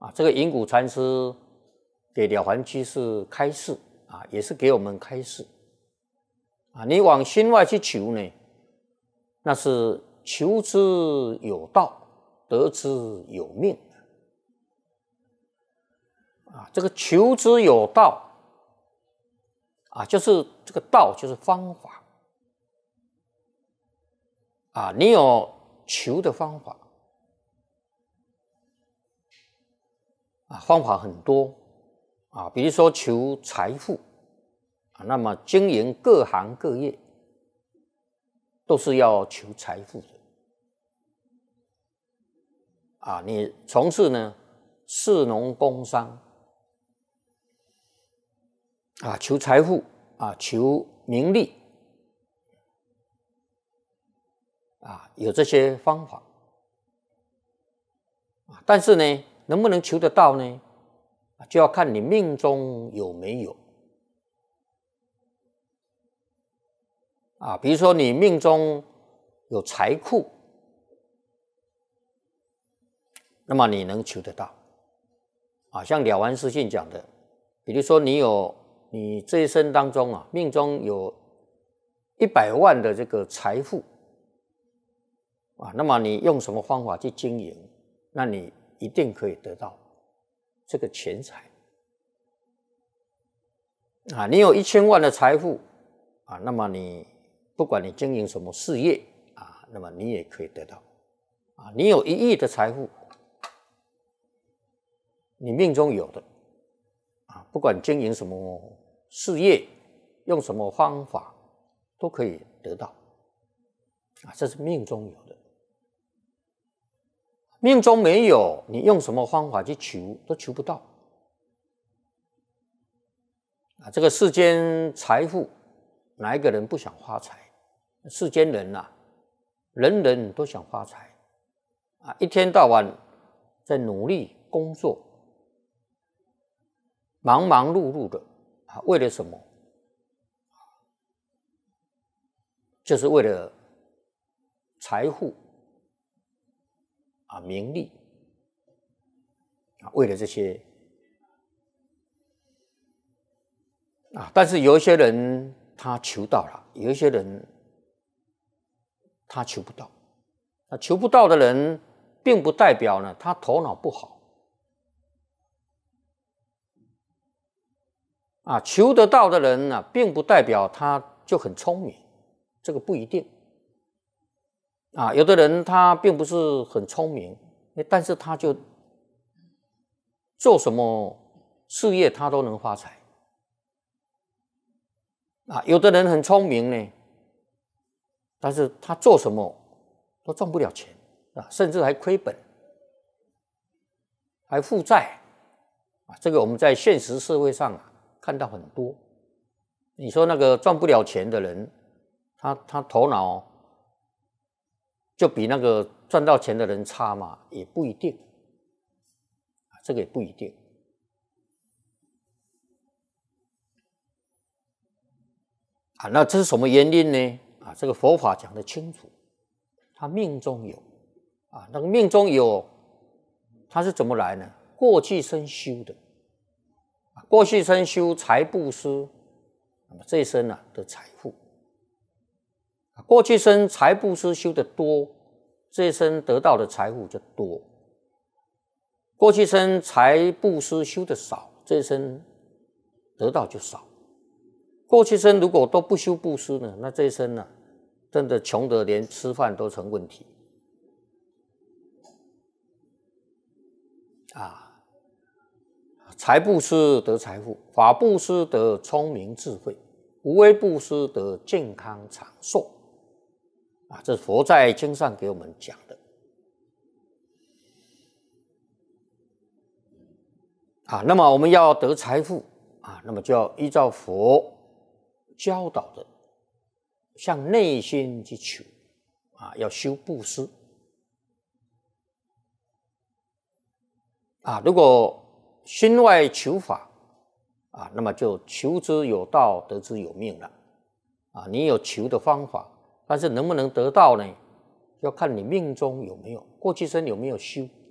这个隐谷禅师给了凡居士开示也是给我们开示你往心外去求呢，那是求之有道，得之有命这个求之有道就是这个道就是方法你有求的方法方法很多比如说求财富那么经营各行各业都是要求财富的你从事呢士农工商求财富求名利有这些方法但是呢能不能求得到呢就要看你命中有没有比如说你命中有财库，那么你能求得到像了凡四训讲的，比如说你这一生当中命中有100万的这个财富那么你用什么方法去经营，那你一定可以得到这个钱财你有1000万的财富那么你不管你经营什么事业那么你也可以得到你有1亿的财富，你命中有的不管经营什么事业，用什么方法都可以得到这是命中有的。命中没有，你用什么方法去求都求不到这个世间财富，哪一个人不想发财？世间人人人都想发财一天到晚在努力工作，忙忙碌碌的为了什么？就是为了财富名利为了这些但是有一些人他求到了，有一些人他求不到。求不到的人并不代表呢他头脑不好求得到的人并不代表他就很聪明，这个不一定有的人他并不是很聪明，但是他就做什么事业他都能发财有的人很聪明呢，但是他做什么都赚不了钱甚至还亏本，还负债这个我们在现实社会上看到很多。你说那个赚不了钱的人，他头脑就比那个赚到钱的人差嘛？也不一定这个也不一定那这是什么原因呢这个佛法讲得清楚，他命中有那个命中有他是怎么来呢？过去生修的过去生修财布施，那么这一生得财富过去生财布施修得多，这一生得到的财富就多。过去生财布施修得少，这一生得到就少。过去生如果都不修布施呢，那这一生真的穷得连吃饭都成问题财布施得财富，法布施得聪明智慧，无为布施得健康长寿这是佛在经上给我们讲的那么我们要得财富那么就要依照佛教导的向内心去求要修布施如果心外求法那么就求之有道，得之有命了你有求的方法，但是能不能得到呢？要看你命中有没有，过去生有没有修